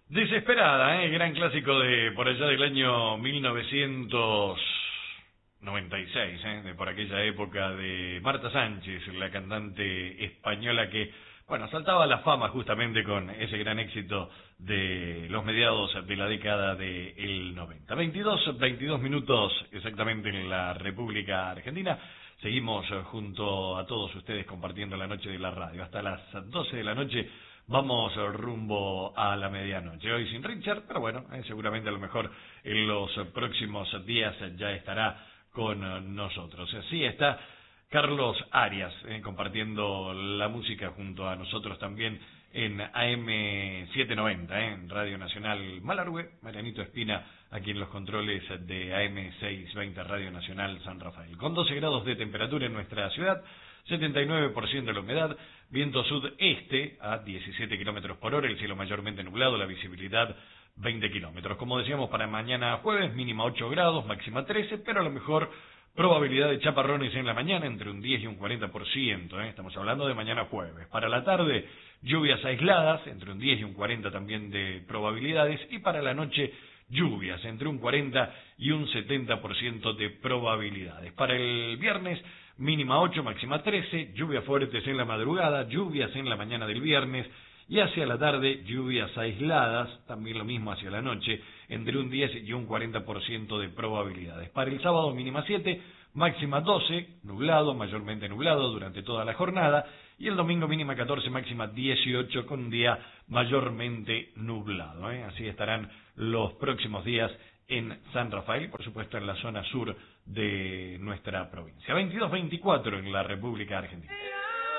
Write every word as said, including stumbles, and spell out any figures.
Desesperada, ¿eh? Gran clásico de por allá del año mil novecientos noventa y seis, ¿eh? De por aquella época de Marta Sánchez, la cantante española que, bueno, saltaba a la fama justamente con ese gran éxito de los mediados de la década del noventa. veintidós, veintidós minutos exactamente en la República Argentina. Seguimos junto a todos ustedes compartiendo la noche de la radio. Hasta las doce de la noche vamos rumbo a la medianoche. Hoy sin Richard, pero bueno, eh, seguramente a lo mejor en los próximos días ya estará con nosotros. Así está Carlos Arias, eh, compartiendo la música junto a nosotros también en A M setecientos noventa, eh, en Radio Nacional Malargüe. Marianito Espina aquí en los controles de A M seiscientos veinte Radio Nacional San Rafael. Con doce grados de temperatura en nuestra ciudad, setenta y nueve por ciento de la humedad, viento sudeste a diecisiete kilómetros por hora, el cielo mayormente nublado, la visibilidad veinte kilómetros. Como decíamos, para mañana jueves, mínima ocho grados, máxima trece, pero a lo mejor probabilidad de chaparrones en la mañana entre un diez y un cuarenta por ciento, ¿eh? Estamos hablando de mañana jueves. Para la tarde, lluvias aisladas, entre un diez y un cuarenta también de probabilidades, y para la noche, lluvias entre un cuarenta y un setenta por ciento de probabilidades. Para el viernes, mínima ocho, máxima trece, lluvias fuertes en la madrugada, lluvias en la mañana del viernes, y hacia la tarde, lluvias aisladas, también lo mismo hacia la noche, entre un diez y un cuarenta por ciento de probabilidades. Para el sábado, mínima siete, máxima doce, nublado, mayormente nublado durante toda la jornada, y el domingo mínima catorce, máxima dieciocho, con un día mayormente nublado, ¿eh? Así estarán los próximos días en San Rafael, por supuesto en la zona sur de nuestra provincia. veintidós veinticuatro en la República Argentina.